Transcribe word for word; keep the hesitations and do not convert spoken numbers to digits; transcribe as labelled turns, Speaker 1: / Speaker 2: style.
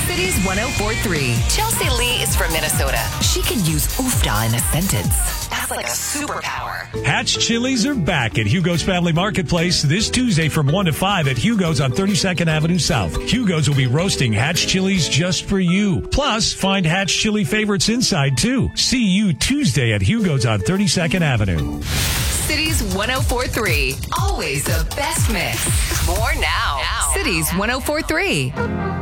Speaker 1: Cities one oh four point three. Chelsea Lee is from Minnesota. She can use oofda in a sentence. That's like a superpower.
Speaker 2: Hatch Chilies are back at Hugo's Family Marketplace this Tuesday from one to five at Hugo's on thirty-second Avenue South. Hugo's will be roasting Hatch Chilies just for you. Plus, find Hatch Chili favorites inside, too. See you Tuesday at Hugo's on thirty-second Avenue.
Speaker 1: Cities one oh four point three. Always the best mix. More now. now. Cities one oh four point three.